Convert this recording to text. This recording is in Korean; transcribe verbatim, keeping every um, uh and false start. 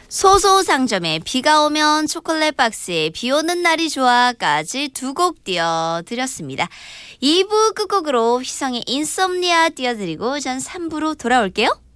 소소상점에 비가 오면 초콜릿 박스에 비 오는 날이 좋아까지 두 곡 띄워드렸습니다. 이 부 끝곡으로 휘성의 인썸니아 띄워드리고 전 삼 부로 돌아올게요.